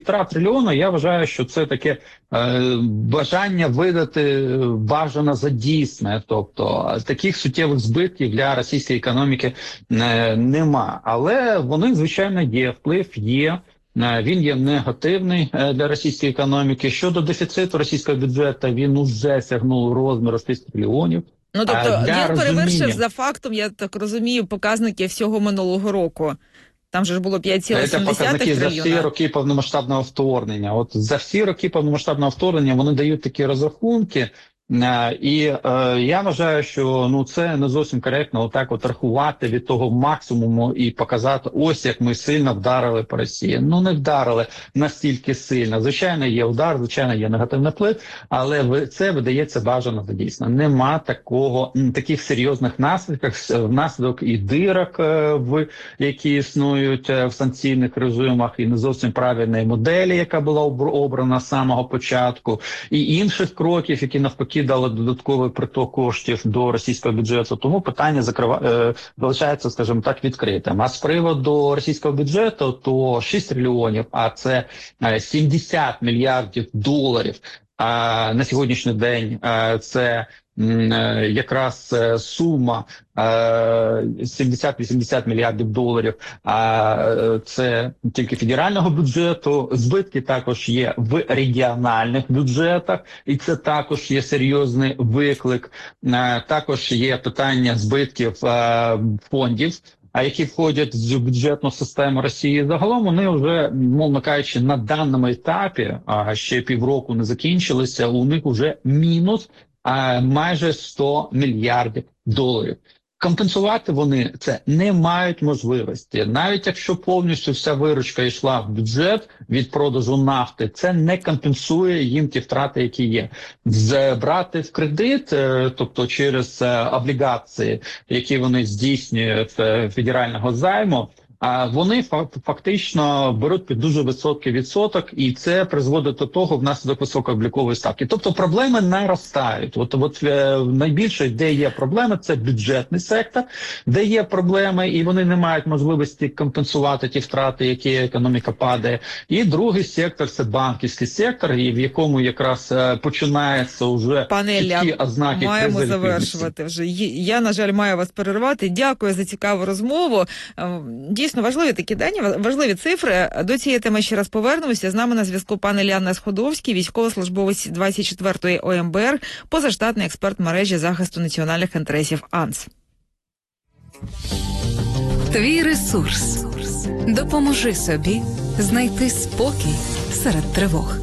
трильйона, я вважаю, що це таке бажання видати бажано за дійсне. Тобто таких суттєвих збитків для російської економіки нема. Але вони, звичайно, є, вплив є. Він є негативний для російської економіки. Щодо дефіциту російського бюджету, він уже сягнув розміру 100 трильйонів. Ну, тобто він перевершив за фактом, я так розумію, показники всього минулого року. Там же ж було 5,7 Це показники за всі роки повномасштабного вторгнення. От за всі роки повномасштабного вторгнення вони дають такі розрахунки, і я вважаю, що це не зовсім коректно отак от рахувати від того максимуму і показати, ось як ми сильно вдарили по Росії. Не вдарили настільки сильно. Звичайно, є удар, звичайно, є негативний вплив, але це видається бажано за дійсно. Нема таких серйозних наслідків, внаслідок і дирок, які існують в санкційних режимах, і не зовсім правильної моделі, яка була обрана з самого початку, і інших кроків, які навпаки дали додатковий приток коштів до російського бюджету. Тому питання залишається, скажімо так, відкритим. А з приводу російського бюджету, то 6 трильйонів, а це 70 мільярдів доларів. А на сьогоднішній день це якраз сума 70-80 мільярдів доларів, а це тільки федерального бюджету. Збитки також є в регіональних бюджетах, і це також є серйозний виклик. Також є питання збитків фондів, які входять в бюджетну систему Росії. Загалом вони вже, мовно кажучи, на даному етапі, а ще півроку не закінчилися, у них вже мінус майже 100 мільярдів доларів. Компенсувати вони це не мають можливості. Навіть якщо повністю вся виручка йшла в бюджет від продажу нафти, це не компенсує їм ті втрати, які є. Брати в кредит, тобто через облігації, які вони здійснюють федерального займу, вони фактично беруть під дуже високий відсоток, і це призводить до того внаслідок високої облікової ставки. Тобто проблеми наростають. От найбільше, де є проблеми, це бюджетний сектор, де є проблеми, і вони не мають можливості компенсувати ті втрати, які економіка падає. І другий сектор – це банківський сектор, і в якому якраз починається вже чіткі ознаки кризи ліквідності. Маємо завершувати вже. Я, на жаль, маю вас перервати. Дякую за цікаву розмову. Дійсно, важливі такі дані, важливі цифри. До цієї теми ще раз повернемося. З нами на зв'язку пан Ілля Сходовський, військовослужбовець 24-ї ОМБР, позаштатний експерт мережі захисту національних інтересів АНС. Твій ресурс. Допоможи собі знайти спокій серед тривог.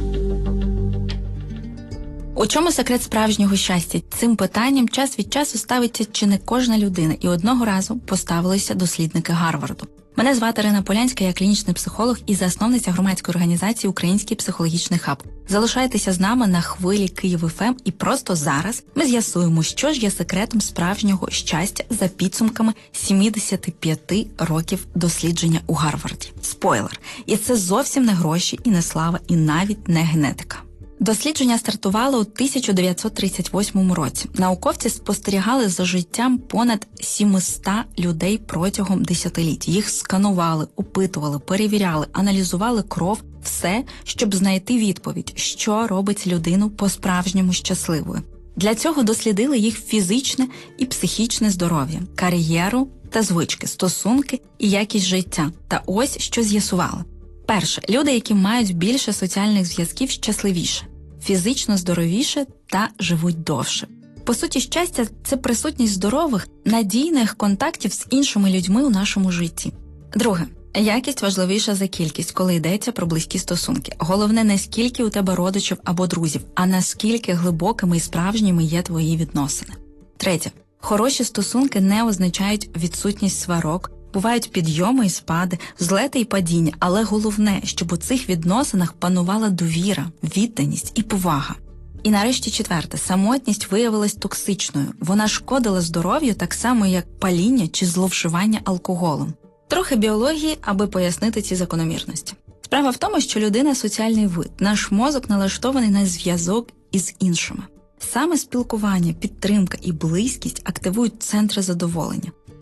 У чому секрет справжнього щастя? Цим питанням час від часу ставиться чи не кожна людина, і одного разу поставилися дослідники Гарварду. Мене звати Ірина Полянська, я клінічний психолог і засновниця громадської організації «Український психологічний хаб». Залишайтеся з нами на хвилі Київ ФМ, і просто зараз ми з'ясуємо, що ж є секретом справжнього щастя за підсумками 75 років дослідження у Гарварді. Спойлер! І це зовсім не гроші, і не слава, і навіть не генетика. Дослідження стартувало у 1938 році. Науковці спостерігали за життям понад 700 людей протягом десятиліть. Їх сканували, опитували, перевіряли, аналізували кров, все, щоб знайти відповідь, що робить людину по-справжньому щасливою. Для цього дослідили їх фізичне і психічне здоров'я, кар'єру та звички, стосунки і якість життя. Та ось що з'ясували. Перше, люди, які мають більше соціальних зв'язків, щасливіше, фізично здоровіше та живуть довше. По суті, щастя – це присутність здорових, надійних контактів з іншими людьми у нашому житті. Друге, якість важливіша за кількість, коли йдеться про близькі стосунки. Головне не скільки у тебе родичів або друзів, а наскільки глибокими і справжніми є твої відносини. Третє, хороші стосунки не означають відсутність сварок. Бувають підйоми і спади, злети і падіння, але головне, щоб у цих відносинах панувала довіра, відданість і повага. І нарешті четверте, самотність виявилась токсичною. Вона шкодила здоров'ю так само, як паління чи зловживання алкоголем. Трохи біології, аби пояснити ці закономірності. Справа в тому, що людина – соціальний вид. Наш мозок налаштований на зв'язок із іншими. Саме спілкування, підтримка і близькість активують центри задоволення.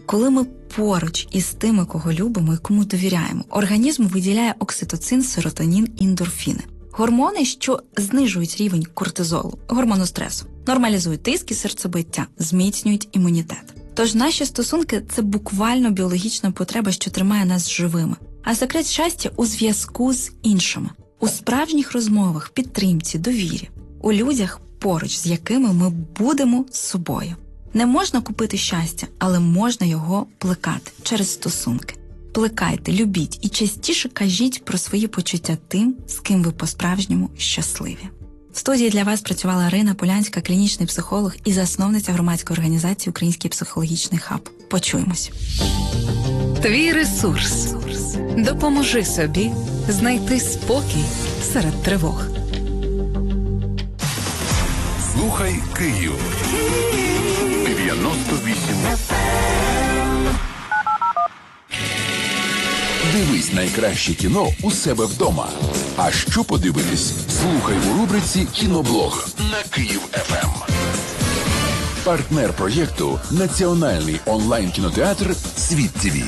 Коли ми поруч із тими, кого любимо і кому довіряємо, організм виділяє окситоцин, серотонін, ендорфіни. Гормони, що знижують рівень кортизолу, гормону стресу, нормалізують тиск і серцебиття, зміцнюють імунітет. Тож наші стосунки – це буквально біологічна потреба, що тримає нас живими. А секрет щастя у зв'язку з іншими. У справжніх розмовах, підтримці, довірі. У людях, поруч з якими ми будемо з собою. Не можна купити щастя, але можна його плекати через стосунки. Плекайте, любіть і частіше кажіть про свої почуття тим, з ким ви по-справжньому щасливі. В студії для вас працювала Ірина Полянська, клінічний психолог і засновниця громадської організації «Український психологічний хаб». Почуємось. Твій ресурс. Допоможи собі знайти спокій серед тривог. Слухай Київ. 98. Дивись найкраще кіно у себе вдома. А що подивитись? Слухай у рубриці «Кіноблог» на Київ ФМ. Партнер проєкту – національний онлайн-кінотеатр «Світ ТВ».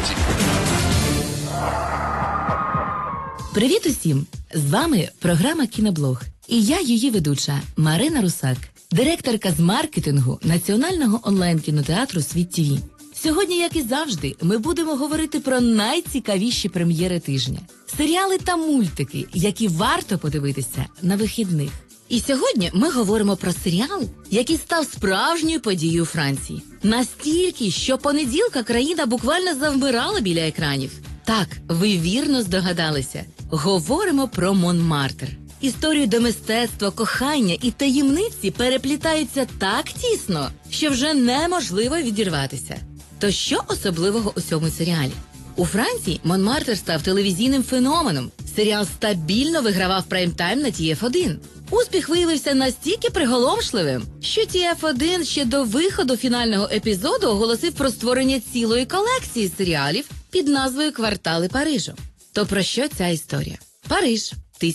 Привіт усім! З вами програма «Кіноблог». І я її ведуча Марина Русак, директорка з маркетингу національного онлайн-кінотеатру «Світ ТВ». Сьогодні, як і завжди, ми будемо говорити про найцікавіші прем'єри тижня. Серіали та мультики, які варто подивитися на вихідних. І сьогодні ми говоримо про серіал, який став справжньою подією у Франції. Настільки, що понеділка країна буквально завмирала біля екранів. Так, ви вірно здогадалися. Говоримо про Монмартр. Історію до мистецтва, кохання і таємниці переплітаються так тісно, що вже неможливо відірватися. То що особливого у цьому серіалі? У Франції Монмартр став телевізійним феноменом. Серіал стабільно вигравав прайм-тайм на TF1. Успіх виявився настільки приголомшливим, що TF1 ще до виходу фінального епізоду оголосив про створення цілої колекції серіалів під назвою «Квартали Парижу». То про що ця історія? Париж,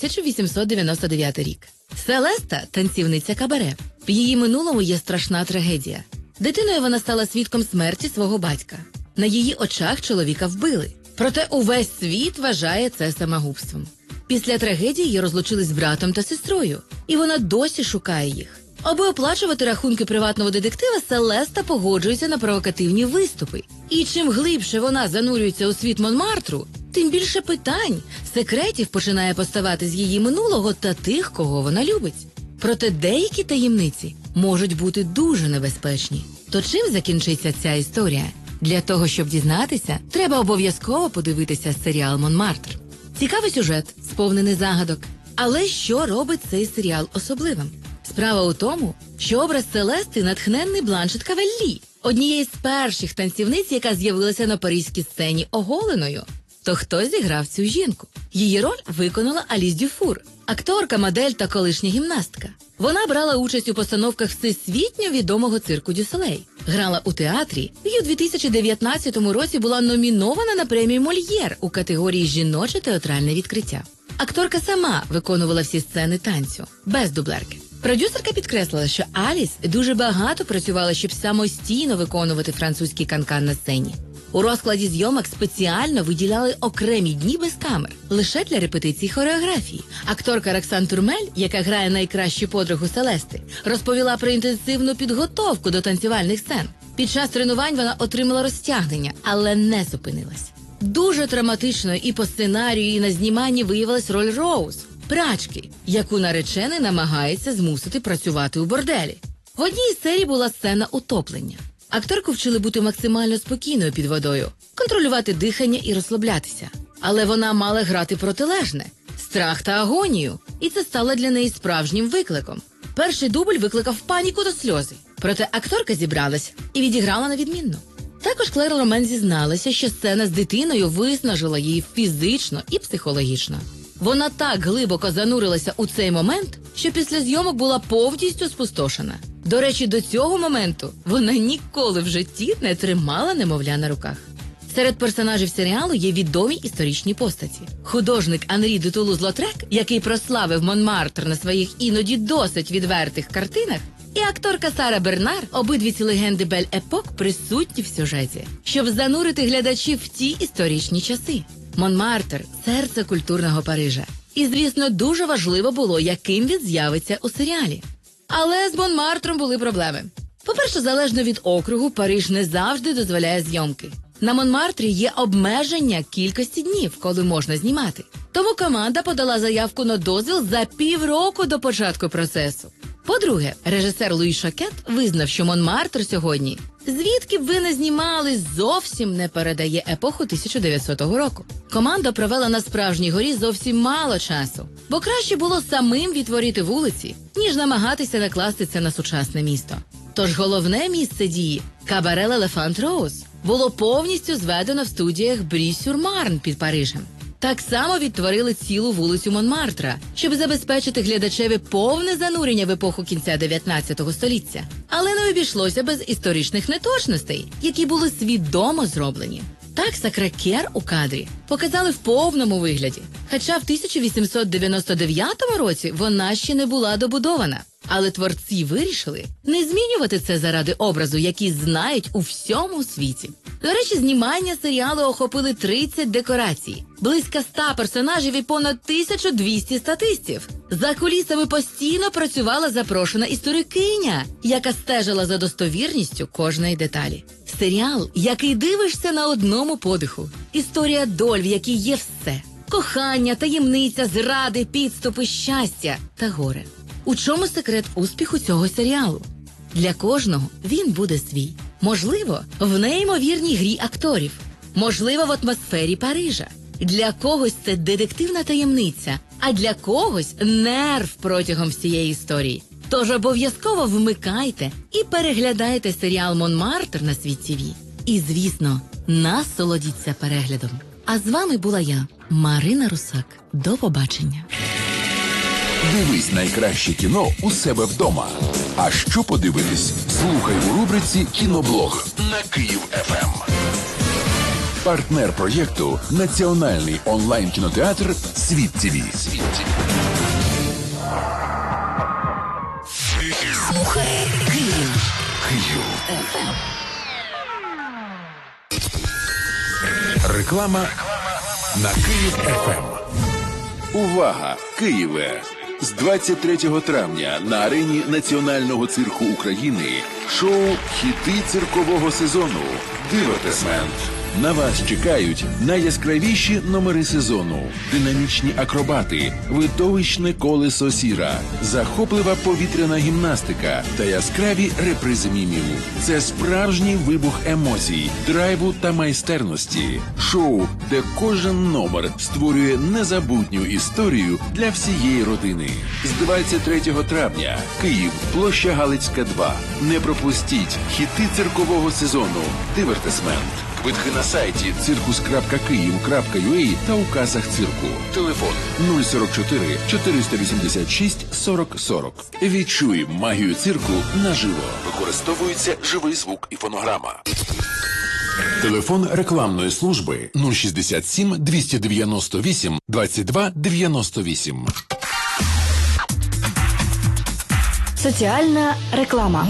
1899 рік. Селеста – танцівниця кабаре. В її минулому є страшна трагедія. Дитиною вона стала свідком смерті свого батька. На її очах чоловіка вбили. Проте увесь світ вважає це самогубством. Після трагедії її розлучили з братом та сестрою, і вона досі шукає їх. Аби оплачувати рахунки приватного детектива, Селеста погоджується на провокативні виступи. І чим глибше вона занурюється у світ Монмартру, тим більше питань, секретів починає поставати з її минулого та тих, кого вона любить. Проте деякі таємниці можуть бути дуже небезпечні. То чим закінчиться ця історія? Для того, щоб дізнатися, треба обов'язково подивитися серіал «Монмартр». Цікавий сюжет, сповнений загадок. Але що робить цей серіал особливим? Справа у тому, що образ Селести натхненний Бланшет Кавеллі, однієї з перших танцівниць, яка з'явилася на паризькій сцені оголеною. То хто зіграв цю жінку? Її роль виконала Аліс Дюфур, акторка, модель та колишня гімнастка. Вона брала участь у постановках всесвітньо відомого цирку Дю Солей, грала у театрі і у 2019 році була номінована на премію Мольєр у категорії «Жіноче театральне відкриття». Акторка сама виконувала всі сцени танцю, без дублерки. Продюсерка підкреслила, що Аліс дуже багато працювала, щоб самостійно виконувати французький канкан на сцені. У розкладі зйомок спеціально виділяли окремі дні без камер, лише для репетиції хореографії. Акторка Роксан Турмель, яка грає найкращу подругу Селести, розповіла про інтенсивну підготовку до танцювальних сцен. Під час тренувань вона отримала розтягнення, але не зупинилась. Дуже драматичною і по сценарію, і на зніманні виявилась роль Роуз – прачки, яку наречений намагається змусити працювати у борделі. В одній із серій була сцена утоплення. Акторку вчили бути максимально спокійною під водою, контролювати дихання і розслаблятися. Але вона мала грати протилежне – страх та агонію. І це стало для неї справжнім викликом. Перший дубль викликав паніку та сльози. Проте акторка зібралась і відіграла на відмінно. Також Клер Ромен зізналася, що сцена з дитиною виснажила її фізично і психологічно. Вона так глибоко занурилася у цей момент, що після зйомок була повністю спустошена. До речі, до цього моменту вона ніколи в житті не тримала немовля на руках. Серед персонажів серіалу є відомі історичні постаті. Художник Анрі де Тулуз-Лотрек, який прославив Монмартр на своїх іноді досить відвертих картинах, І акторка Сара Бернар, обидві ці легенди Бель-Епок, присутні в сюжеті, щоб занурити глядачів в ті історичні часи. Монмартр – серце культурного Парижа. І, звісно, дуже важливо було, яким він з'явиться у серіалі. Але з Монмартром були проблеми. По-перше, залежно від округу, Париж не завжди дозволяє зйомки. На Монмартрі є обмеження кількості днів, коли можна знімати. Тому команда подала заявку на дозвіл за півроку до початку процесу. По-друге, режисер Луї Шокет визнав, що Монмартр сьогодні, звідки б ви не знімали, зовсім не передає епоху 1900 року. Команда провела на Справжній горі зовсім мало часу, бо краще було самим відтворити вулиці, ніж намагатися накласти це на сучасне місто. Тож головне місце дії – кабаре L'Elephant Rose було повністю зведено в студіях Брі-сюр-Марн під Парижем. Так само відтворили цілу вулицю Монмартра, щоб забезпечити глядачеві повне занурення в епоху кінця 19 століття. Але не обійшлося без історичних неточностей, які були свідомо зроблені. Так Сакре-Кер у кадрі показали в повному вигляді, хоча в 1899 році вона ще не була добудована. Але творці вирішили не змінювати це заради образу, який знають у всьому світі. До речі, знімання серіалу охопили 30 декорацій, близько 100 персонажів і понад 1200 статистів. За кулісами постійно працювала запрошена історикиня, яка стежила за достовірністю кожної деталі. Серіал, який дивишся на одному подиху. Історія доль, в якій є все. Кохання, таємниця, зради, підступи, щастя та горе. У чому секрет успіху цього серіалу? Для кожного він буде свій. Можливо, в неймовірній грі акторів. Можливо, в атмосфері Парижа. Для когось це детективна таємниця, а для когось нерв протягом всієї історії. Тож обов'язково вмикайте і переглядайте серіал «Монмартр» на Світ ТВ. І, звісно, насолодіться переглядом. А з вами була я, Марина Русак. До побачення. Дивись найкраще кіно у себе вдома. А що подивитись? Слухай у рубриці «Кіноблог» на Київ ФМ. Партнер проєкту – національний онлайн-кінотеатр «Світ ТВ». Слухай Київ. Реклама на Київ ФМ. Увага, Києве! З 23 травня на арені Національного цирку України шоу «Хіти циркового сезону» «Дивертисмент». На вас чекають найяскравіші номери сезону, динамічні акробати, видовищне колесо сіра, захоплива повітряна гімнастика та яскраві репризи мімів. Це справжній вибух емоцій, драйву та майстерності. Шоу, де кожен номер створює незабутню історію для всієї родини. З 23 травня. Київ, площа Галицька, 2. Не пропустіть хіти циркового сезону «Дивертисмент». Квитки на сайті circus.kyiv.ua та у касах цирку. Телефон 044 486 40 40. Відчуй магію цирку наживо. Використовується живий звук і фонограма. Телефон рекламної служби 067 298 22 98. Соціальна реклама.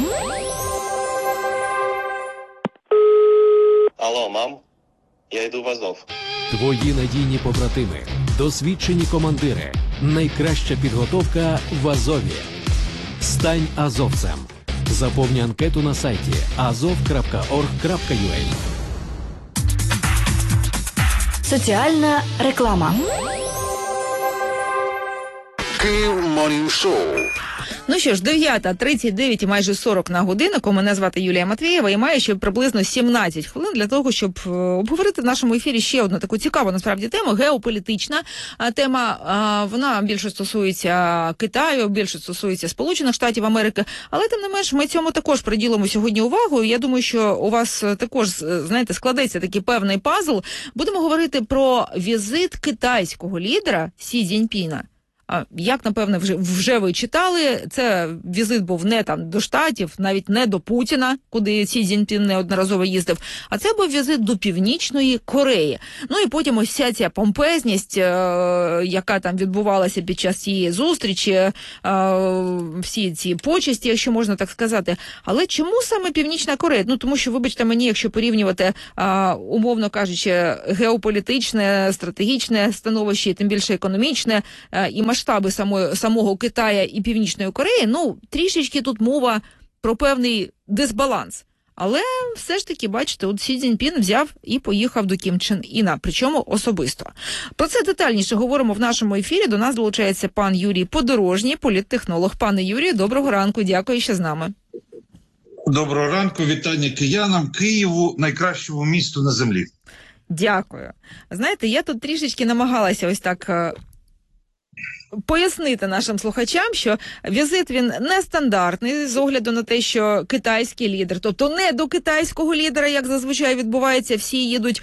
Алло, мам, я йду в Азов. Твої надійні побратими, досвідчені командири, найкраща підготовка в Азові. Стань азовцем. Заповни анкету на сайті azov.org.ua. Соціальна реклама. Київ Морнінг Шоу. Ну що ж, 9:39 і майже 40 на годинку. Мене звати Юлія Матвієва і маю ще приблизно 17 хвилин для того, щоб обговорити в нашому ефірі ще одну таку цікаву, насправді, тему, геополітична тема. Вона більше стосується Китаю, більше стосується Сполучених Штатів Америки, але тим не менш ми цьому також приділимо сьогодні увагу. Я думаю, що у вас також, знаєте, складеться такий певний пазл. Будемо говорити про візит китайського лідера Сі Цзіньпіна Як, напевне, вже ви читали, це візит був не там до Штатів, навіть не до Путіна, куди Сі Цзіньпін неодноразово їздив, а це був візит до Північної Кореї. Ну і потім ось вся ця помпезність, яка там відбувалася під час цієї зустрічі, всі ці почесті, якщо можна так сказати. Але чому саме Північна Корея? Ну, тому що, вибачте мені, якщо порівнювати, умовно кажучи, геополітичне, стратегічне становище, тим більше економічне, і масштаби самого Китая і Північної Кореї, ну, трішечки тут мова про певний дисбаланс. Але все ж таки, бачите, от Сі Цзіньпін взяв і поїхав до Кім Чен Іна, причому особисто. Про це детальніше говоримо в нашому ефірі. До нас долучається пан Юрій Подорожній, політтехнолог. Пане Юрію, доброго ранку, дякую, що з нами. Доброго ранку, вітання киянам, Києву, найкращому місту на землі. Дякую. Знаєте, я тут трішечки намагалася ось так пояснити нашим слухачам, що візит він нестандартний з огляду на те, що китайський лідер, тобто не до китайського лідера, як зазвичай відбувається, всі їдуть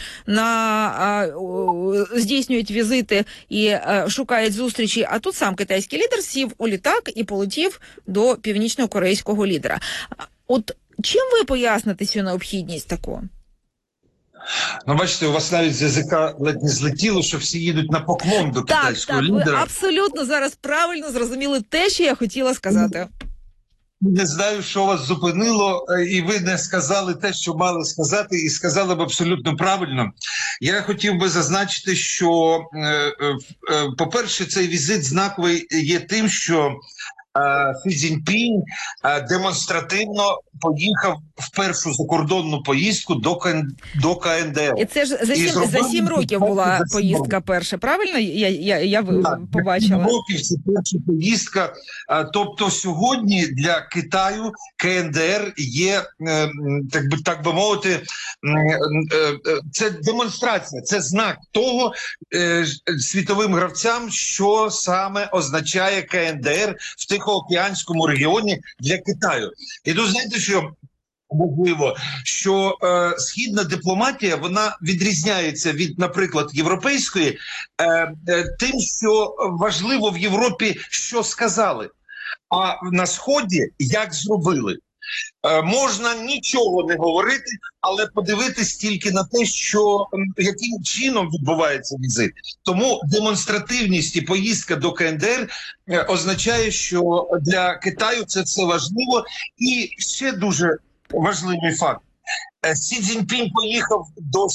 здійснюють візити і шукають зустрічі, а тут сам китайський лідер сів у літак і полетів до північно-корейського лідера. От чим ви поясните цю необхідність таку? Ну, бачите, у вас навіть з язика ледь не злетіло, що всі їдуть на поклон до китайського лідера. Так, ви абсолютно зараз правильно зрозуміли те, що я хотіла сказати. Не знаю, що вас зупинило, і ви не сказали те, що мали сказати, і сказали б абсолютно правильно. Я хотів би зазначити, що, по-перше, цей візит знаковий є тим, що Сі Цзіньпін демонстративно поїхав в першу закордонну поїздку до КНДР. І це ж за 7 років була поїздка перша, правильно? Я побачила. 7 років це перша поїздка. Тобто сьогодні для Китаю КНДР є, так би мовити, це демонстрація, це знак того світовим гравцям, що саме означає КНДР в Тихоокеанському регіоні для Китаю. І тут знаєте, що можливо, що східна дипломатія, вона відрізняється від, наприклад, європейської, тим, що важливо в Європі, що сказали, а на Сході як зробили. Можна нічого не говорити, але подивитись тільки на те, що яким чином відбувається візит. Тому демонстративність і поїздка до КНДР означає, що для Китаю це все важливо. І ще дуже важливий факт. Сі Цзіньпін поїхав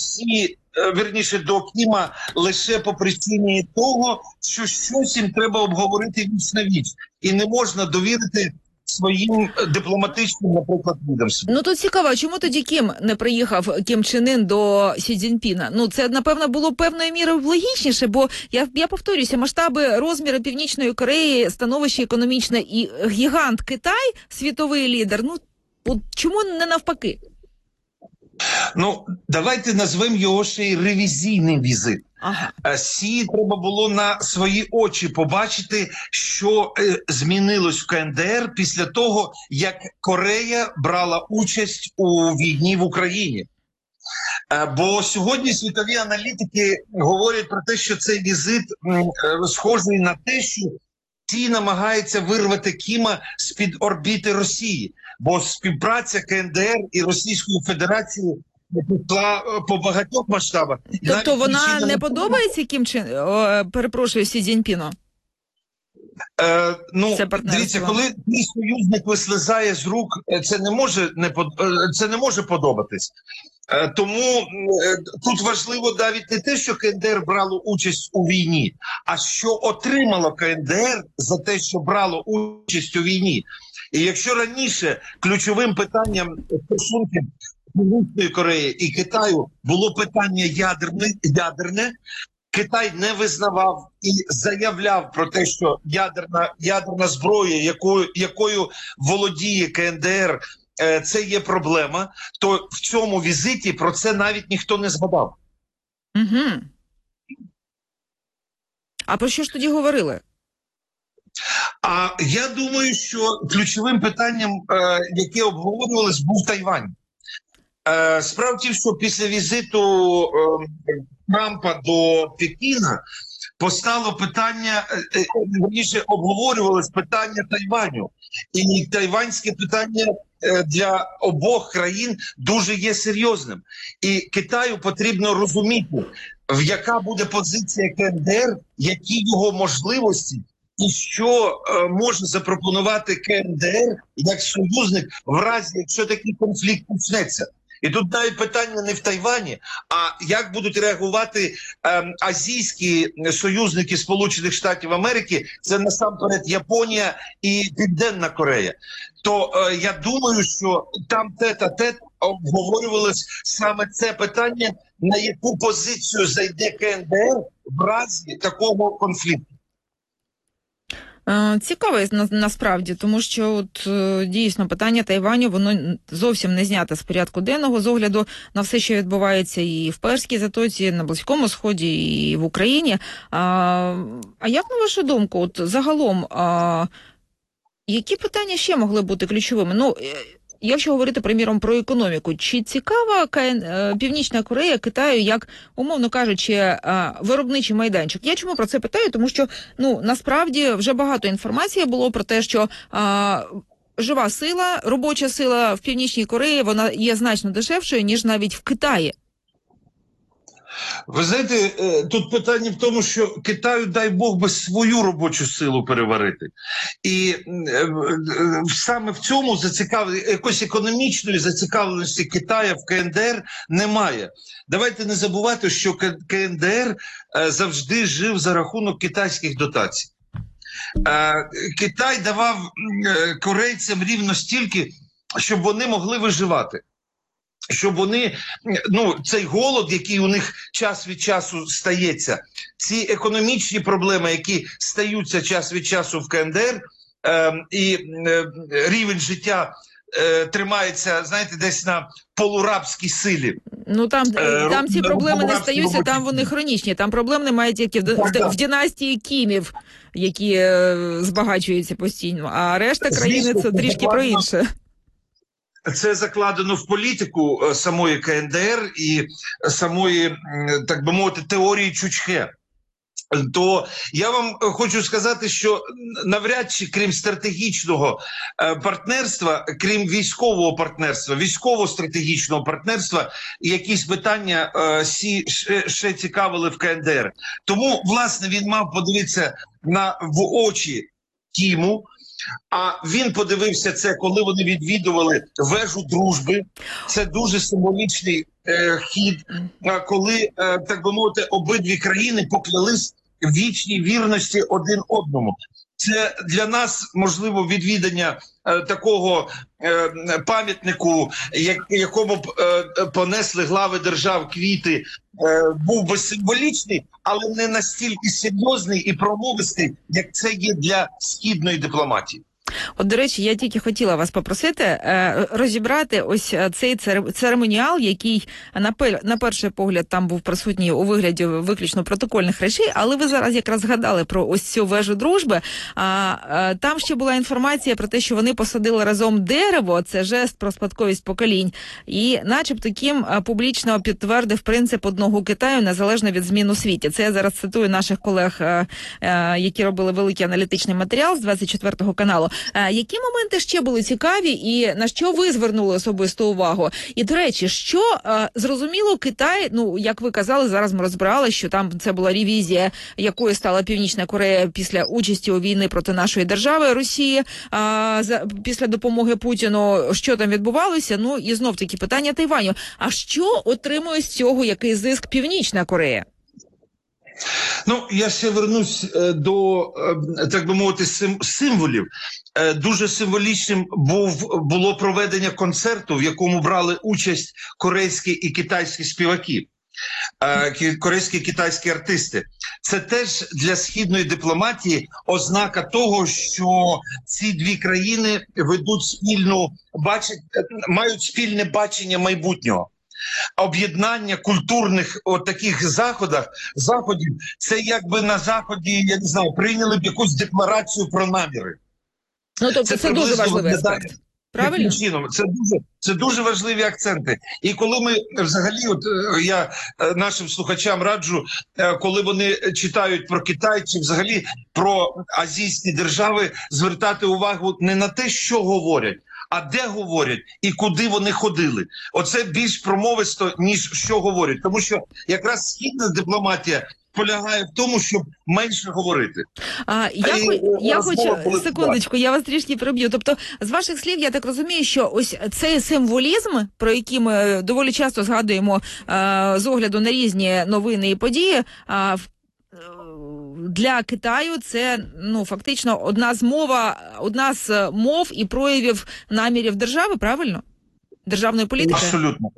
до Кіма лише по причині того, що щось їм треба обговорити віч на віч. І не можна довірити своїм дипломатичним, наприклад, відомствам. Ну, тут цікаво, чому тоді Кім не приїхав, Кім Чен Ін, до Сі Цзіньпіна? Ну, це, напевно, було певною мірою логічніше, бо, я повторюся, масштаби, розміри Північної Кореї, становище економічне і гігант Китай, світовий лідер, ну, от чому не навпаки? Ну, давайте назвемо його ще й ревізійний візит. Ага. Сі треба було на свої очі побачити, що змінилось в КНДР після того, як Корея брала участь у війні в Україні. Бо сьогодні світові аналітики говорять про те, що цей візит схожий на те, що Сі намагається вирвати Кіма з-під орбіти Росії. Бо співпраця КНДР і Російської Федерації пішла по багатьох масштабах. Тобто вона не подобається перепрошую, Сі Цзіньпіну? Ну, дивіться, коли твій союзник вислизає з рук, це не може подобатись. Тому тут важливо навіть не те, що КНДР брало участь у війні, а що отримало КНДР за те, що брало участь у війні. І якщо раніше ключовим питанням стосунків Північної Кореї і Китаю було питання ядерне, Китай не визнавав і заявляв про те, що ядерна зброя, якою володіє КНДР, це є проблема, то в цьому візиті про це навіть ніхто не згадав. Угу. А про що ж тоді говорили? А я думаю, що ключовим питанням, яке обговорювалось, був Тайвань. Справа в тім, що після візиту Трампа до Пекіна постало питання, вірніше обговорювалось питання Тайваню. І тайванське питання для обох країн дуже є серйозним. І Китаю потрібно розуміти, яка буде позиція КНДР, які його можливості, і що може запропонувати КНДР як союзник в разі, якщо такий конфлікт почнеться. І тут навіть питання не в Тайвані, а як будуть реагувати азійські союзники Сполучених Штатів Америки, це насамперед Японія і Південна Корея. То я думаю, що там тет-а-тет обговорювалось саме це питання, на яку позицію зайде КНДР в разі такого конфлікту. Цікаво насправді, тому що от дійсно питання Тайваню, воно зовсім не знято з порядку денного з огляду на все, що відбувається і в Перській затоці, на Близькому Сході, і в Україні. А як, на вашу думку, от загалом, які питання ще могли бути ключовими? Ну, якщо говорити, приміром, про економіку, чи цікава Північна Корея Китаю як, умовно кажучи, виробничий майданчик? Я чому про це питаю? Тому що, ну, насправді, вже багато інформації було про те, що жива сила, робоча сила в Північній Кореї, вона є значно дешевшою, ніж навіть в Китаї. Ви знаєте, тут питання в тому, що Китаю, дай Бог, би свою робочу силу переварити. І саме в цьому якоїсь економічної зацікавленості Китаю в КНДР немає. Давайте не забувати, що КНДР завжди жив за рахунок китайських дотацій. Китай давав корейцям рівно стільки, щоб вони могли виживати. Щоб вони, ну, цей голод, який у них час від часу стається, ці економічні проблеми, які стаються час від часу в КНДР, і рівень життя тримається, знаєте, десь на полурабській силі. Ну там ці проблеми не стаються, там вони хронічні. Там проблем немає тільки в династії Кімів, які збагачуються постійно, а решта країни це трішки про інше. Це закладено в політику самої КНДР і самої, так би мовити, теорії Чучхе. То я вам хочу сказати, що навряд чи, крім стратегічного партнерства, крім військового партнерства, військово-стратегічного партнерства, якісь питання ще цікавили в КНДР. Тому, власне, він мав подивитися в очі Кіму. А він подивився це, коли вони відвідували вежу дружби. Це дуже символічний хід, коли, так би мовити, обидві країни поклялись в вічній вірності один одному. Це для нас, можливо, відвідання такого пам'ятнику, якому б понесли глави держав квіти, був би символічний, але не настільки серйозний і промовистий, як це є для східної дипломатії. От, до речі, я тільки хотіла вас попросити розібрати ось цей церемоніал, який на перший погляд там був присутній у вигляді виключно протокольних речей, але ви зараз якраз згадали про ось цю вежу дружби. Там ще була інформація про те, що вони посадили разом дерево, це жест про спадковість поколінь, і начебто Кім публічно підтвердив принцип одного Китаю незалежно від змін у світі. Це я зараз цитую наших колег, які робили великий аналітичний матеріал з 24 каналу. Які моменти ще були цікаві і на що ви звернули особисту увагу? І, до речі, що зрозуміло, Китай, ну, як ви казали, зараз ми розбирали, що там це була ревізія, якою стала Північна Корея після участі у війні проти нашої держави Росії, після допомоги Путіну, що там відбувалося, ну, і знов-таки питання Тайваню. А що отримує з цього, який зиск Північна Корея? Ну, я ще вернусь до, так би мовити, символів. Дуже символічним було проведення концерту, в якому брали участь корейські і китайські співаки, корейські і китайські артисти. Це теж для східної дипломатії ознака того, що ці дві країни ведуть мають спільне бачення майбутнього. Об'єднання культурних таких заходів, це якби на Заході, я не знаю, прийняли б якусь декларацію про наміри. Ну, тобто це дуже важливий аспект. Правильно? Це дуже важливі акценти. І коли ми взагалі, я нашим слухачам раджу, коли вони читають про Китай чи взагалі про азійські держави, звертати увагу не на те, що говорять, а де говорять і куди вони ходили. Оце більш промовисто, ніж що говорять. Тому що якраз східна дипломатія полягає в тому, щоб менше говорити. Я хочу, секундочку, я вас трішки переб'ю. Тобто, з ваших слів, я так розумію, що ось цей символізм, про який ми доволі часто згадуємо з огляду на різні новини і події, для Китаю це, фактично одна з мов і проявів намірів держави, правильно? Державної політики? Абсолютно.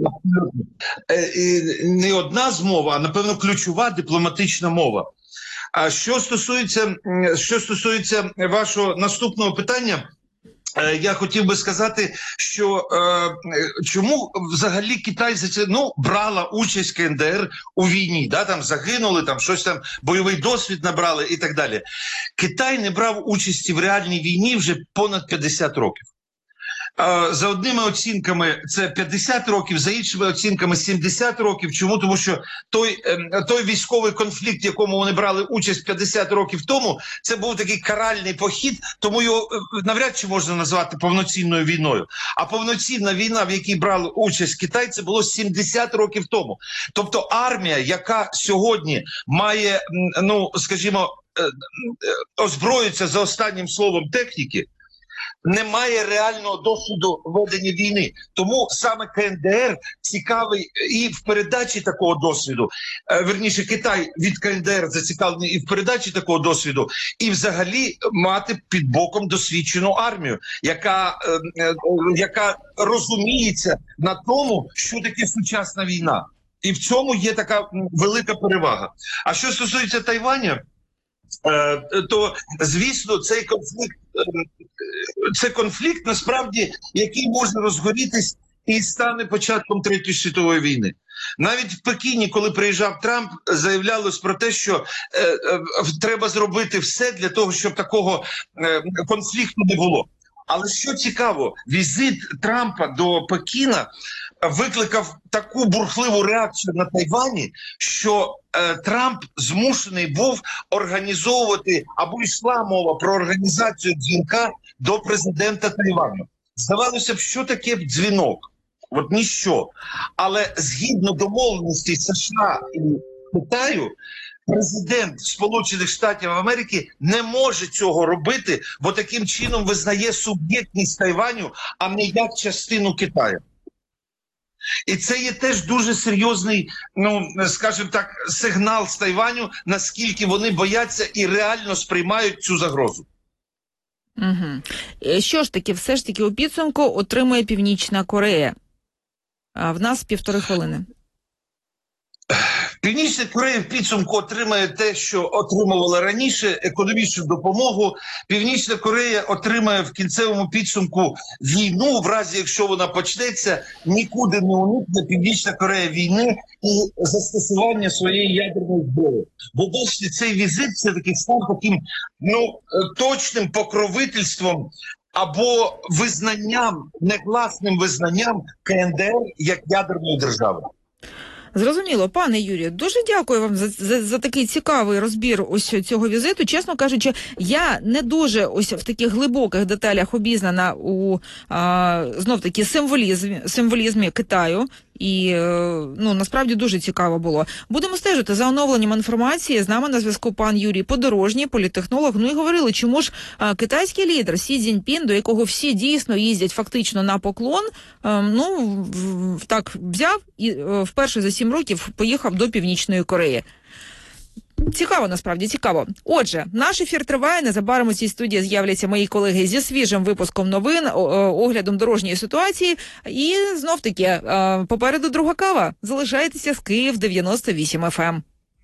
Не одна з мов, а, напевно, ключова дипломатична мова. А що стосується вашого наступного питання, я хотів би сказати, що чому взагалі Китай брала участь КНДР у війні, там загинули, щось там, бойовий досвід набрали і так далі. Китай не брав участі в реальній війні вже понад 50 років. За одними оцінками це 50 років, за іншими оцінками 70 років. Чому? Тому що той військовий конфлікт, в якому вони брали участь 50 років тому, це був такий каральний похід, тому його навряд чи можна назвати повноцінною війною. А повноцінна війна, в якій брали участь Китай, це було 70 років тому. Тобто армія, яка сьогодні має, озброюється за останнім словом техніки, немає реального досвіду ведення війни. Тому саме КНДР цікавий і в передачі такого досвіду. Верніше, Китай від КНДР зацікавлений і в передачі такого досвіду, і взагалі мати під боком досвідчену армію, яка розуміється на тому, що таке сучасна війна. І в цьому є така велика перевага. А що стосується Тайваня, то, звісно, це конфлікт, насправді, який може розгорітись і стане початком Третьої світової війни. Навіть в Пекіні, коли приїжджав Трамп, заявлялось про те, що треба зробити все для того, щоб такого конфлікту не було. Але що цікаво, візит Трампа до Пекіна викликав таку бурхливу реакцію на Тайвані, що Трамп змушений був організовувати, або йшла мова про організацію дзвінка до президента Тайваню. Здавалося б, що таке дзвінок? От ніщо. Але згідно домовленості США і Китаю, президент Сполучених Штатів Америки не може цього робити, бо таким чином визнає суб'єктність Тайваню, а не як частину Китаю. І це є теж дуже серйозний, скажімо так, сигнал з Тайваню, наскільки вони бояться і реально сприймають цю загрозу. Угу. Що ж таки, все ж таки у підсумку отримує Північна Корея? А в нас 1,5 хвилини. Північна Корея в підсумку отримає те, що отримувала раніше, економічну допомогу. Північна Корея отримає в кінцевому підсумку війну, в разі якщо вона почнеться, нікуди не уникне Північна Корея війни і застосування своєї ядерної зброї. Бо досі цей візит все-таки став таким точним покровительством або визнанням, негласним визнанням КНДР як ядерної держави. Зрозуміло, пане Юрію, дуже дякую вам за такий цікавий розбір ось цього візиту. Чесно кажучи, я не дуже ось в таких глибоких деталях обізнана у знов-таки символізмі Китаю. І, насправді дуже цікаво було. Будемо стежити за оновленням інформації. З нами на зв'язку пан Юрій Подорожній, політтехнолог. І говорили, чому ж китайський лідер Сі Цзіньпін, до якого всі дійсно їздять фактично на поклон, так взяв і вперше за 7 років поїхав до Північної Кореї. Цікаво, насправді, цікаво. Отже, наш ефір триває. Незабаром у цій студії з'являться мої колеги зі свіжим випуском новин, оглядом дорожньої ситуації. І знов-таки, попереду друга кава. Залишайтеся з Київ 98 FM.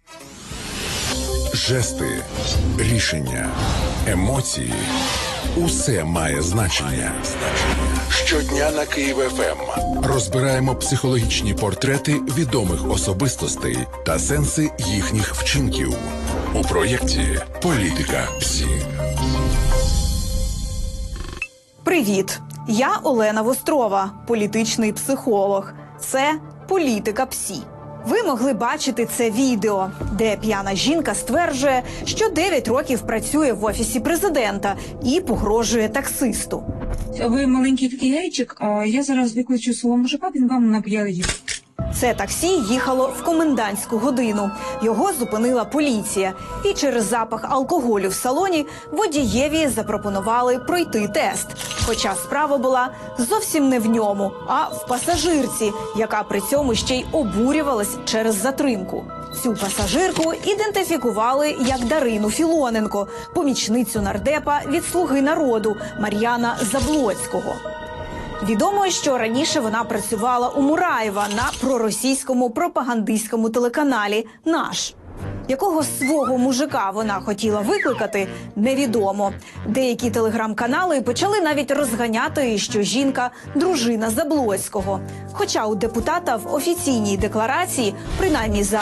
Жести, рішення, емоції – усе має значення. Щодня на Київ ФМ розбираємо психологічні портрети відомих особистостей та сенси їхніх вчинків у проєкті «Політика ПСІ». Привіт! Я Олена Вострова, політичний психолог. Це «Політика ПСІ». Ви могли бачити це відео, де п'яна жінка стверджує, що 9 років працює в Офісі Президента і погрожує таксисту. Ви маленький такий яйчик, а я зараз викличу свого мужика, він вам наб'є їх. Це таксі їхало в комендантську годину. Його зупинила поліція. І через запах алкоголю в салоні водієві запропонували пройти тест. Хоча справа була зовсім не в ньому, а в пасажирці, яка при цьому ще й обурювалась через затримку. Цю пасажирку ідентифікували як Дарину Філоненко, помічницю нардепа від «Слуги народу» Мар'яна Заблоцького. Відомо, що раніше вона працювала у Мураєва на проросійському пропагандистському телеканалі «Наш». Якого свого мужика вона хотіла викликати, невідомо. Деякі телеграм-канали почали навіть розганяти, що жінка – дружина Заблоцького. Хоча у депутата в офіційній декларації, принаймні за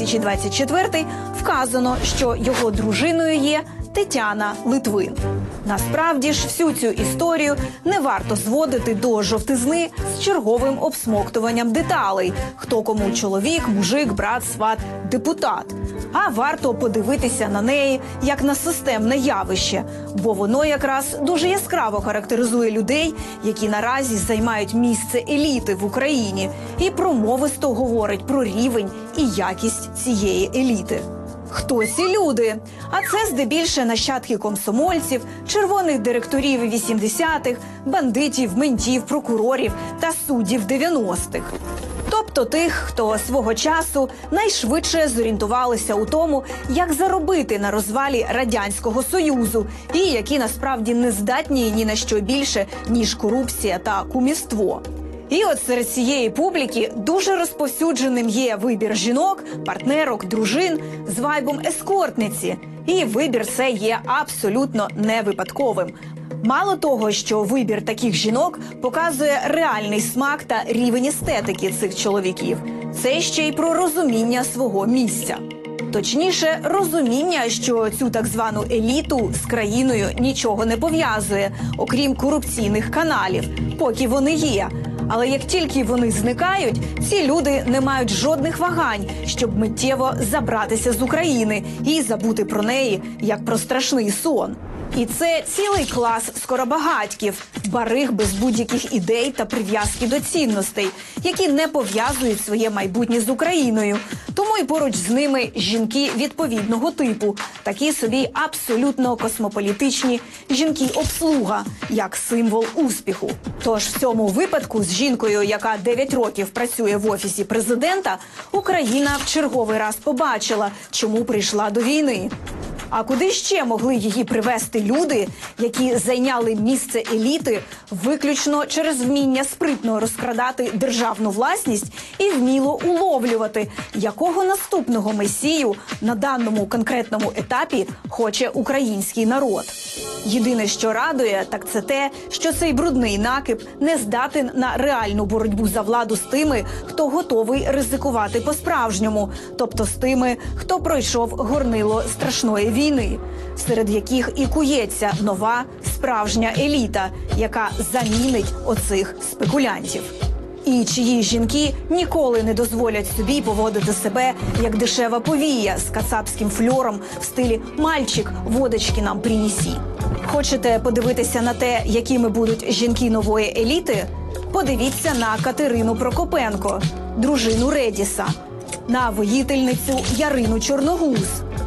2024, вказано, що його дружиною є Тетяна Литвин. Насправді ж всю цю історію не варто зводити до жовтизни з черговим обсмоктуванням деталей. Хто кому чоловік, мужик, брат, сват, депутат. А варто подивитися на неї як на системне явище, бо воно якраз дуже яскраво характеризує людей, які наразі займають місце еліти в Україні, і промовисто говорить про рівень і якість цієї еліти. Хто ці люди? А це здебільше нащадки комсомольців, червоних директорів 80-х, бандитів, ментів, прокурорів та суддів 90-х. Тобто тих, хто свого часу найшвидше зорієнтувалися у тому, як заробити на розвалі Радянського Союзу, і які насправді не здатні ні на що більше, ніж корупція та кумівство. І от серед цієї публіки дуже розповсюдженим є вибір жінок, партнерок, дружин з вайбом ескортниці. І вибір цей є абсолютно не випадковим. Мало того, що вибір таких жінок показує реальний смак та рівень естетики цих чоловіків, це ще й про розуміння свого місця. Точніше, розуміння, що цю так звану еліту з країною нічого не пов'язує, окрім корупційних каналів, поки вони є. Але як тільки вони зникають, ці люди не мають жодних вагань, щоб миттєво забратися з України і забути про неї, як про страшний сон. І це цілий клас скоробагатьків, бариг без будь-яких ідей та прив'язки до цінностей, які не пов'язують своє майбутнє з Україною. Тому і поруч з ними жінки відповідного типу, такі собі абсолютно космополітичні жінки-обслуга, як символ успіху. Тож в цьому випадку з жінкою, яка 9 років працює в Офісі Президента, Україна в черговий раз побачила, чому прийшла до війни. А куди ще могли її привести люди, які зайняли місце еліти виключно через вміння спритно розкрадати державну власність і вміло уловлювати, якого наступного месію на даному конкретному етапі хоче український народ? Єдине, що радує, так це те, що цей брудний накип не здатен на реальну боротьбу за владу з тими, хто готовий ризикувати по-справжньому, тобто з тими, хто пройшов горнило страшної війни, серед яких і кується нова справжня еліта, яка замінить оцих спекулянтів. І чиї жінки ніколи не дозволять собі поводити себе як дешева повія з кацапським фльором в стилі «мальчик, водочки нам принеси». Хочете подивитися на те, якими будуть жінки нової еліти? Подивіться на Катерину Прокопенко, дружину Редіса, на воїтельницю Ярину Чорногуз,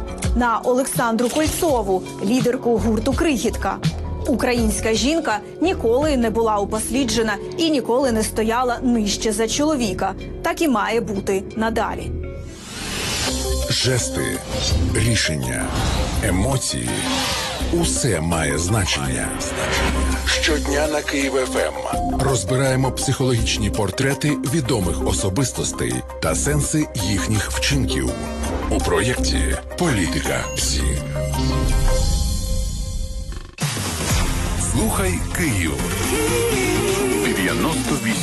на Олександру Кольцову, лідерку гурту «Крихітка». Українська жінка ніколи не була упосліджена і ніколи не стояла нижче за чоловіка. Так і має бути надалі. Жести, рішення, емоції – усе має значення. Щодня на Київ ФМ розбираємо психологічні портрети відомих особистостей та сенси їхніх вчинків у проєкті «Політика ПСІ». Слухай Київ 98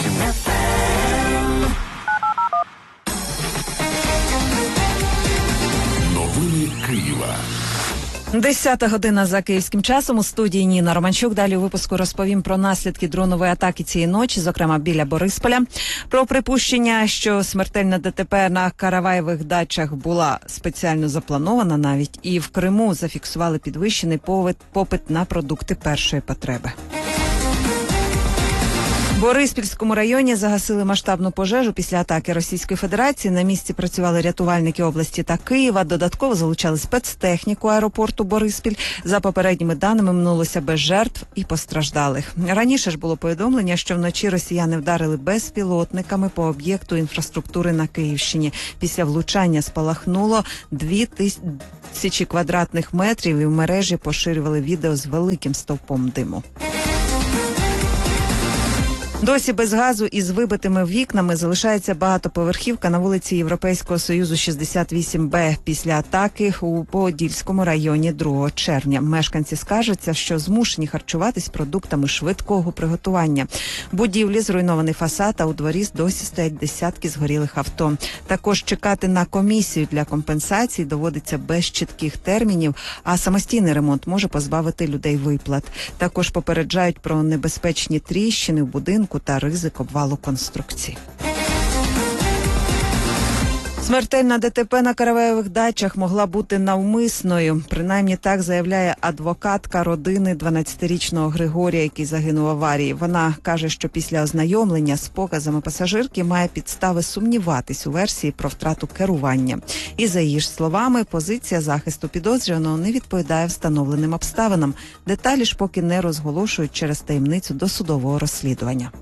Новини Києва. 10 година за київським часом. У студії Ніна Романчук. Далі у випуску розповім про наслідки дронової атаки цієї ночі, зокрема біля Борисполя. Про припущення, що смертельна ДТП на Караваєвих дачах була спеціально запланована навіть. І в Криму зафіксували підвищений попит на продукти першої потреби. В Бориспільському районі загасили масштабну пожежу після атаки Російської Федерації. На місці працювали рятувальники області та Києва. Додатково залучали спецтехніку аеропорту Бориспіль. За попередніми даними, минулося без жертв і постраждалих. Раніше ж було повідомлення, що вночі росіяни вдарили безпілотниками по об'єкту інфраструктури на Київщині. Після влучання спалахнуло 2000 квадратних метрів і в мережі поширювали відео з великим стовпом диму. Досі без газу і з вибитими вікнами залишається багатоповерхівка на вулиці Європейського Союзу 68Б після атаки у Подільському районі 2 червня. Мешканці скаржаться, що змушені харчуватись продуктами швидкого приготування. В будівлі зруйнований фасад, а у дворі досі стоять десятки згорілих авто. Також чекати на комісію для компенсацій доводиться без чітких термінів, а самостійний ремонт може позбавити людей виплат. Також попереджають про небезпечні тріщини в будинку та ризик обвалу конструкцій. Смертельна ДТП на Караваєвих дачах могла бути навмисною. Принаймні так заявляє адвокатка родини 12-річного Григорія, який загинув в аварії. Вона каже, що після ознайомлення з показами пасажирки має підстави сумніватись у версії про втрату керування. І за її ж словами, позиція захисту підозрюваного не відповідає встановленим обставинам. Деталі ж поки не розголошують через таємницю досудового розслідування.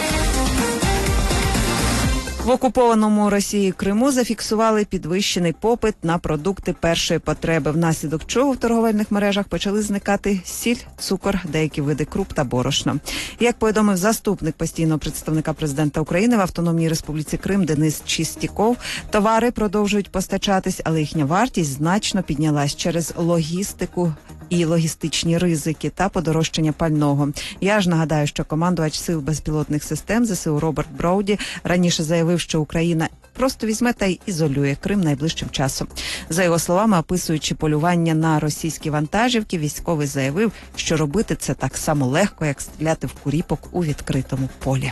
В окупованому Росією Криму зафіксували підвищений попит на продукти першої потреби, внаслідок чого в торговельних мережах почали зникати сіль, цукор, деякі види круп та борошна. Як повідомив заступник постійного представника президента України в Автономній Республіці Крим Денис Чистіков, товари продовжують постачатись, але їхня вартість значно піднялась через логістику і логістичні ризики та подорожчання пального. Я ж нагадаю, що командувач сил безпілотних систем ЗСУ Роберт Броуді раніше заявив, що Україна просто візьме та й ізолює Крим найближчим часом. За його словами, описуючи полювання на російські вантажівки, військовий заявив, що робити це так само легко, як стріляти в куріпок у відкритому полі.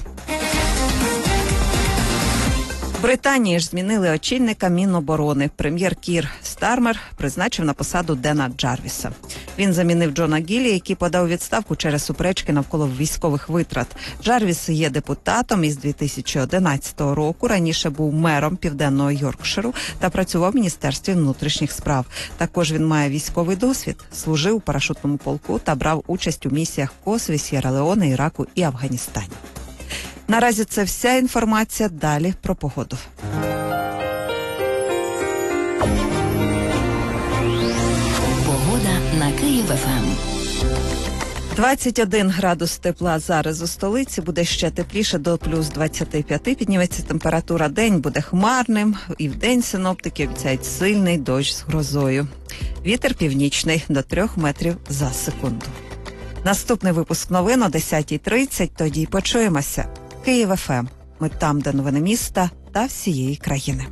В Британії ж змінили очільника Міноборони. Прем'єр Кір Стармер призначив на посаду Дена Джарвіса. Він замінив Джона Гіллі, який подав відставку через суперечки навколо військових витрат. Джарвіс є депутатом із 2011 року. Раніше був мером Південного Йоркширу та працював в Міністерстві внутрішніх справ. Також він має військовий досвід, служив у парашутному полку та брав участь у місіях в Косові, Сєра-Леоне, Іраку і Афганістані. Наразі це вся інформація. Далі про погоду. Погода на Київ-ФМ. 21 градус тепла зараз у столиці, буде ще тепліше до плюс 25, підніметься температура, день буде хмарним, і вдень синоптики обіцяють сильний дощ з грозою. Вітер північний до 3 метрів за секунду. Наступний випуск новин о 10:30, тоді почуємося. Київ ФМ. Ми там, де новини міста та всієї країни.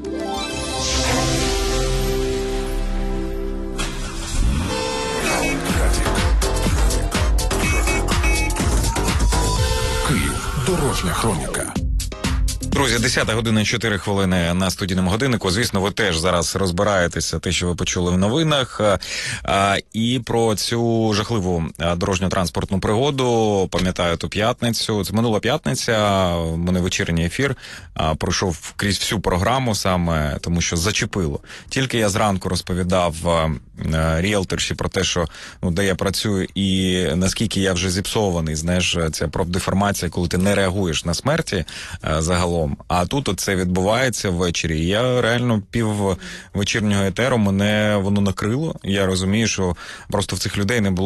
Київ. Дорожня хроніка. Друзі, 10 година 4 хвилини на студійному годиннику. Звісно, ви теж зараз розбираєтеся те, що ви почули в новинах. І про цю жахливу дорожньо-транспортну пригоду, пам'ятаю ту п'ятницю. Це минула п'ятниця, у мене вечірній ефір пройшов крізь всю програму саме, тому що зачепило. Тільки я зранку розповідав ріелторші про те, що де я працюю і наскільки я вже зіпсований, знаєш, ця профдеформація, коли ти не реагуєш на смерті загалом. А тут оце відбувається ввечері. І я реально пів вечірнього етеру, мене воно накрило. Я розумію, що просто в цих людей не було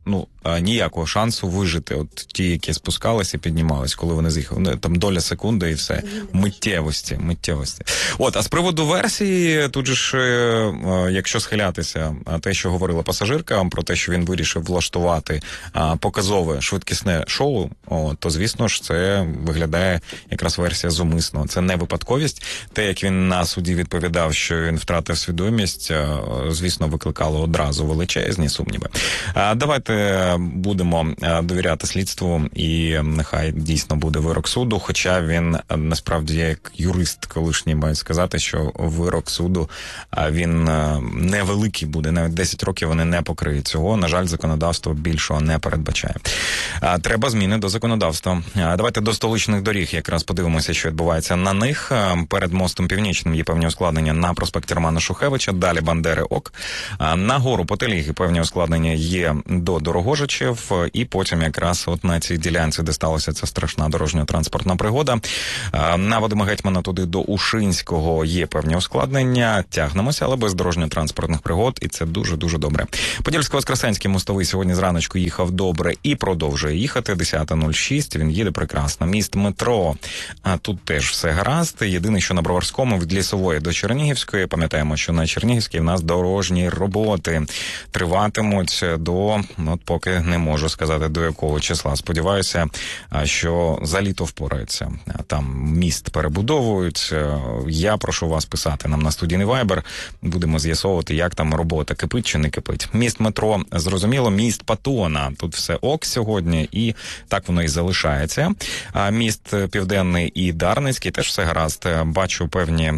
ніякого шансу вижити. От ті, які спускалися і піднімались, коли вони з'їхали. Там доля секунди і все. Миттєвості. От, а з приводу версії, тут же ж, якщо схилятися, те, що говорила пасажирка, про те, що він вирішив влаштувати показове швидкісне шоу, то, звісно ж, це виглядає якраз версія зумисно. Це не випадковість. Те, як він на суді відповідав, що він втратив свідомість, звісно, викликало одразу величезні сумніви. Давайте будемо довіряти слідству, і нехай дійсно буде вирок суду, хоча він, насправді, як юрист колишній, маю сказати, що вирок суду, він невеликий буде, навіть 10 років вони не покриють цього, на жаль, законодавство більшого не передбачає. Треба зміни до законодавства. Давайте до столичних доріг якраз подивимося, що відбувається на них. Перед мостом Північним є певні ускладнення на проспекті Романа Шухевича, далі Бандери ок. На гору Потеліги певні ускладнення є до Дорогожичів, і потім якраз от на цій ділянці, де сталася ця страшна дорожньо-транспортна пригода. На Вадима Гетьмана туди до Ушинського є певні ускладнення, тягнемося, але без дорожньо-транспортних пригод, і це дуже-дуже добре. Подільсько-Воскресенський мостовий сьогодні зраночку їхав добре і продовжує їхати. 10:06, він їде прекрасно. Міст метро, тут теж все гаразд. Єдине, що на Броварському від Лісової до Чернігівської, пам'ятаємо, що на Чернігівській в нас дорожні роботи триватимуть до, поки не можу сказати, до якого числа. Сподіваюся, що за літо впораються. Там міст перебудовують. Я прошу вас писати нам на студійний Viber. Будемо з'ясовувати, як там робота, кипить чи не кипить. Міст метро, зрозуміло, міст Патона. Тут все ок сьогодні, і так воно і залишається. Міст Південний і Дарницький теж все гаразд. Бачу певні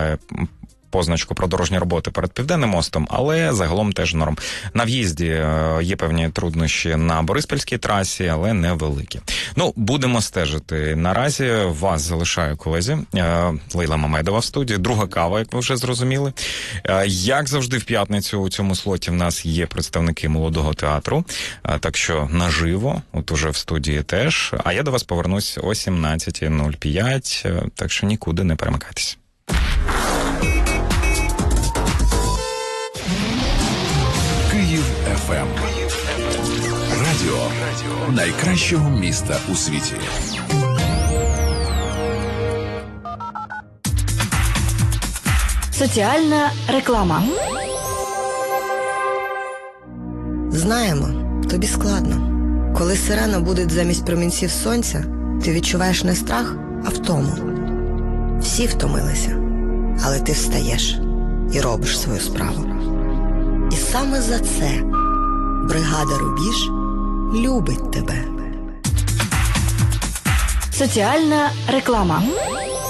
позначку про дорожні роботи перед Південним мостом, але загалом теж норм. На в'їзді є певні труднощі на Бориспільській трасі, але невеликі. Будемо стежити. Наразі вас залишаю, колезі. Лейла Мамедова в студії. Друга кава, як ви вже зрозуміли. Як завжди в п'ятницю у цьому слоті в нас є представники молодого театру, так що наживо, от уже в студії теж. А я до вас повернусь о 17:05, так що нікуди не перемикайтесь. Київ ФМ. Радіо найкращого міста у світі. Соціальна реклама. Знаємо, тобі складно. Коли сирена будить замість промінців сонця, ти відчуваєш не страх, а втому. Всі втомилися, але ти встаєш і робиш свою справу. І саме за це бригада «Рубіж» любить тебе. Соціальна реклама.